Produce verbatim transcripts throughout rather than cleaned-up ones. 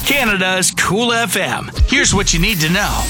Canada's Cool F M. Here's what you need to know.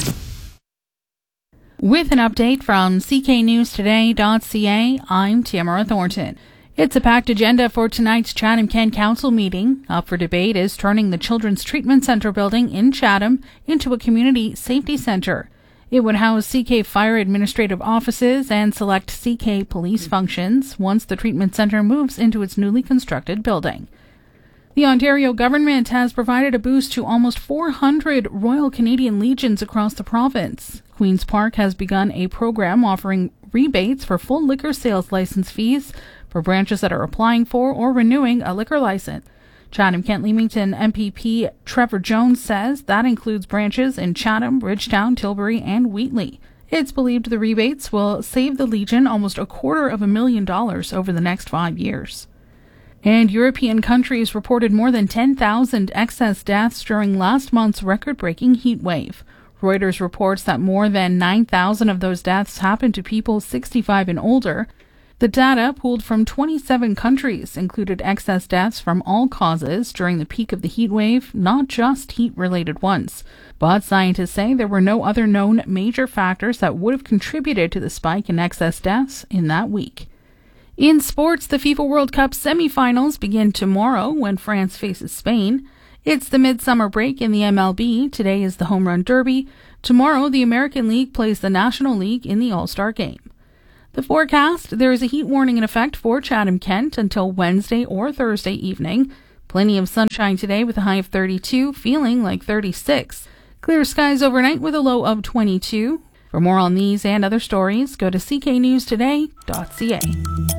With an update from C K News Today dot C A, I'm Tamara Thornton. It's a packed agenda for tonight's Chatham-Kent Council meeting. Up for debate is turning the Children's Treatment Centre building in Chatham into a community safety centre. It would house C K Fire Administrative Offices and select C K police functions once the treatment centre moves into its newly constructed building. The Ontario government has provided a boost to almost four hundred Royal Canadian Legions across the province. Queen's Park has begun a program offering rebates for full liquor sales license fees for branches that are applying for or renewing a liquor license. Chatham-Kent-Leamington M P P Trevor Jones says that includes branches in Chatham, Ridgetown, Tilbury, and Wheatley. It's believed the rebates will save the Legion almost a quarter of a million dollars over the next five years. And European countries reported more than ten thousand excess deaths during last month's record-breaking heat wave. Reuters reports that more than nine thousand of those deaths happened to people sixty-five and older. The data, pooled from twenty-seven countries, included excess deaths from all causes during the peak of the heat wave, not just heat-related ones. But scientists say there were no other known major factors that would have contributed to the spike in excess deaths in that week. In sports, the FIFA World Cup semifinals begin tomorrow when France faces Spain. It's the midsummer break in the M L B. Today is the Home Run Derby. Tomorrow, the American League plays the National League in the All-Star Game. The forecast, there is a heat warning in effect for Chatham-Kent until Wednesday or Thursday evening. Plenty of sunshine today with a high of thirty-two, feeling like thirty-six. Clear skies overnight with a low of twenty-two. For more on these and other stories, go to C K News Today dot C A.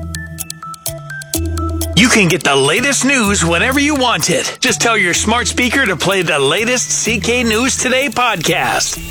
You can get the latest news whenever you want it. Just tell your smart speaker to play the latest C K News Today podcast.